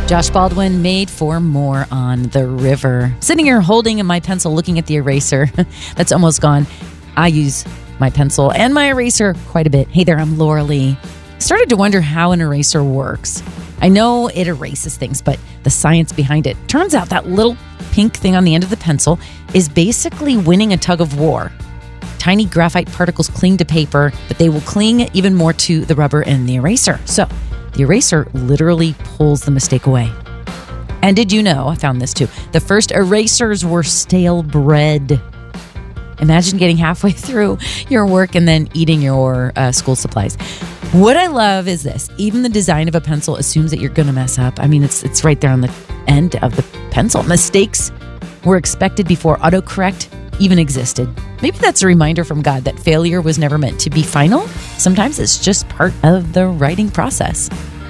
Josh Baldwin, Made for More on the River. Sitting here holding my pencil, looking at the eraser that's almost gone. I use my pencil and my eraser quite a bit. Hey there, I'm Laura Lee. Started to wonder how an eraser works. I know it erases things, but the science behind it. Turns out that little pink thing on the end of the pencil is basically winning a tug of war. Tiny graphite particles cling to paper, but they will cling even more to the rubber in the eraser. So the eraser literally pulls the mistake away. And did you know, I found this too, the first erasers were stale bread. Imagine getting halfway through your work and then eating your school supplies. What I love is this. Even the design of a pencil assumes that you're going to mess up. I mean, it's right there on the end of the pencil. Mistakes were expected before autocorrect even existed. Maybe that's a reminder from God that failure was never meant to be final. Sometimes it's just part of the writing process.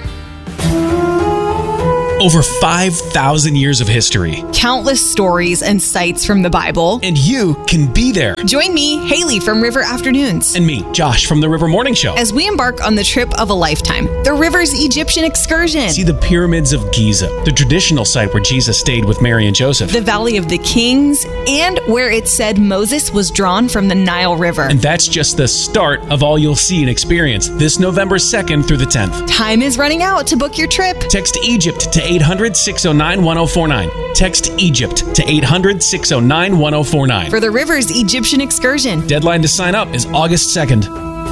Over 5,000 years of history. Countless stories and sites from the Bible. And you can be there. Join me, Haley from River Afternoons. And me, Josh from the River Morning Show. As we embark on the trip of a lifetime, the River's Egyptian excursion. See the pyramids of Giza, the traditional site where Jesus stayed with Mary and Joseph. The Valley of the Kings, and where it said Moses was drawn from the Nile River. And that's just the start of all you'll see and experience this November 2nd through the 10th. Time is running out to book your trip. Text Egypt to 800-609-1049. Text Egypt to 800-609-1049. For the River's Egyptian excursion. Deadline to sign up is August 2nd.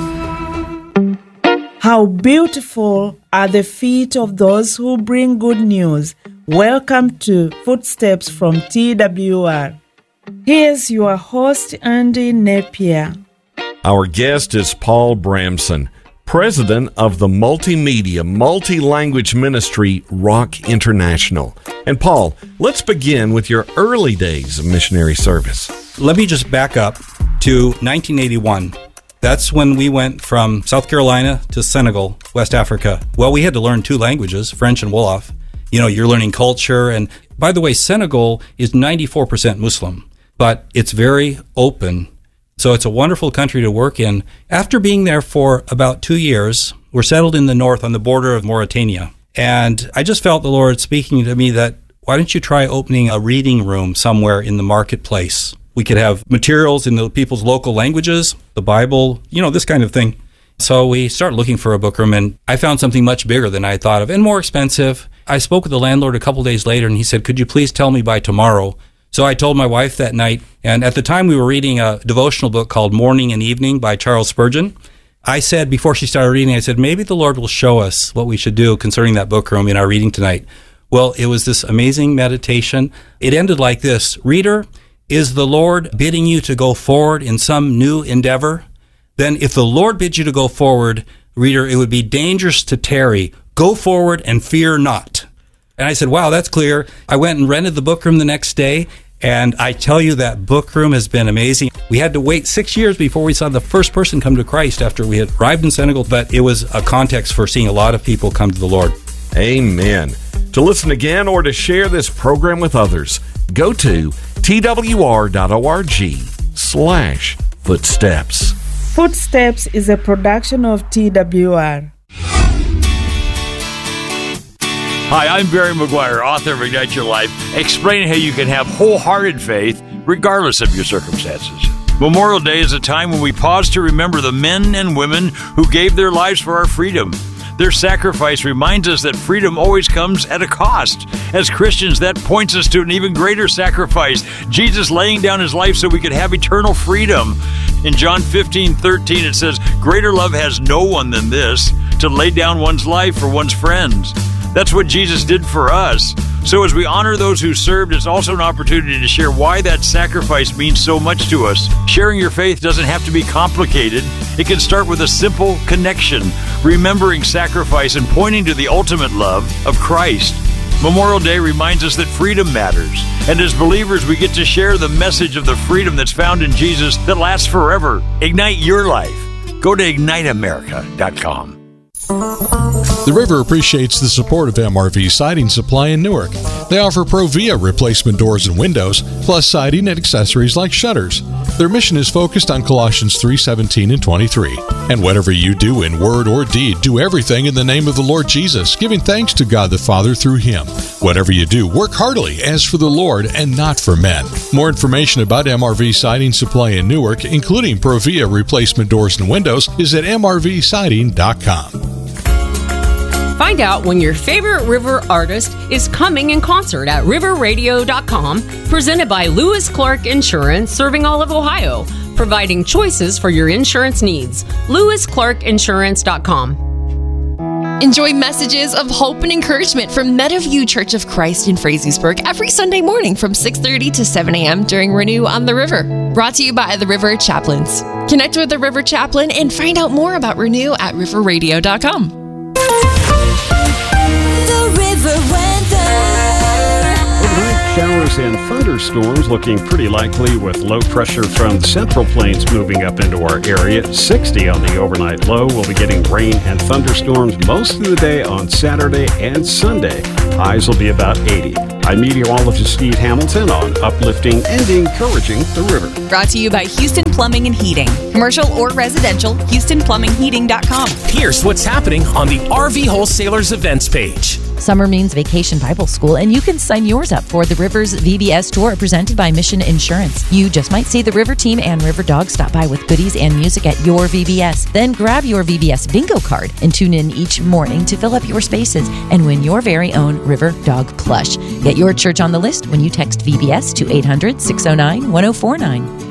How beautiful are the feet of those who bring good news. Welcome to Footsteps from TWR. Here's your host, Andy Napier. Our guest is Paul Bramson, president of the multimedia, multi-language ministry, Rock International. And Paul, let's begin with your early days of missionary service. Let me just back up to 1981. That's when we went from South Carolina to Senegal, West Africa. Well, we had to learn two languages, French and Wolof. You know, you're learning culture. And by the way, Senegal is 94% Muslim, but it's very open. So it's a wonderful country to work in. After being there for about 2 years, we're settled in the north on the border of Mauritania. And I just felt the Lord speaking to me that, why don't you try opening a reading room somewhere in the marketplace? We could have materials in the people's local languages, the Bible, you know, this kind of thing. So we started looking for a book room, and I found something much bigger than I thought of and more expensive. I spoke with the landlord a couple days later, and he said, could you please tell me by tomorrow? So I told my wife that night, and at the time we were reading a devotional book called Morning and Evening by Charles Spurgeon. I said, before she started reading, I said, maybe the Lord will show us what we should do concerning that book room in our reading tonight. Well, it was this amazing meditation. It ended like this. Reader, is the Lord bidding you to go forward in some new endeavor? Then if the Lord bids you to go forward, reader, it would be dangerous to tarry. Go forward and fear not. And I said, wow, that's clear. I went and rented the book room the next day, and I tell you that book room has been amazing. We had to wait 6 years before we saw the first person come to Christ after we had arrived in Senegal, but it was a context for seeing a lot of people come to the Lord. Amen. To listen again or to share this program with others, go to twr.org/footsteps. Footsteps is a production of TWR. Hi, I'm Barry McGuire, author of Ignite Your Life, explaining how you can have wholehearted faith regardless of your circumstances. Memorial Day is a time when we pause to remember the men and women who gave their lives for our freedom. Their sacrifice reminds us that freedom always comes at a cost. As Christians, that points us to an even greater sacrifice, Jesus laying down his life so we could have eternal freedom. In John 15:13, it says, "Greater love has no one than this, to lay down one's life for one's friends." That's what Jesus did for us. So as we honor those who served, it's also an opportunity to share why that sacrifice means so much to us. Sharing your faith doesn't have to be complicated. It can start with a simple connection, remembering sacrifice and pointing to the ultimate love of Christ. Memorial Day reminds us that freedom matters. And as believers, we get to share the message of the freedom that's found in Jesus that lasts forever. Ignite your life. Go to IgniteAmerica.com. The River appreciates the support of MRV Siding Supply in Newark. They offer Provia replacement doors and windows, plus siding and accessories like shutters. Their mission is focused on Colossians 3:17 and 23. And whatever you do in word or deed, do everything in the name of the Lord Jesus, giving thanks to God the Father through Him. Whatever you do, work heartily as for the Lord and not for men. More information about MRV Siding Supply in Newark, including Provia replacement doors and windows, is at mrvsiding.com. Find out when your favorite river artist is coming in concert at riverradio.com, presented by Lewis Clark Insurance, serving all of Ohio, providing choices for your insurance needs. LewisClarkInsurance.com. Enjoy messages of hope and encouragement from Meadowview Church of Christ in Frazeysburg every Sunday morning from 6:30 to 7 a.m. during Renew on the River. Brought to you by the River Chaplains. Connect with the River Chaplain and find out more about Renew at riverradio.com. Overnight showers and thunderstorms looking pretty likely with low pressure from the Central Plains moving up into our area. 60 on the overnight low. We'll be getting rain and thunderstorms most of the day on Saturday and Sunday. Highs will be about 80. I'm meteorologist Steve Hamilton on uplifting and encouraging the river. Brought to you by Houston Plumbing and Heating. Commercial or residential, HoustonPlumbingHeating.com. Here's what's happening on the RV Wholesalers events page. Summer means Vacation Bible School, and you can sign yours up for the Rivers VBS Tour presented by Mission Insurance. You just might see the River Team and River Dog stop by with goodies and music at your VBS. Then grab your VBS bingo card and tune in each morning to fill up your spaces and win your very own River Dog plush. Get your church on the list when you text VBS to 800-609-1049.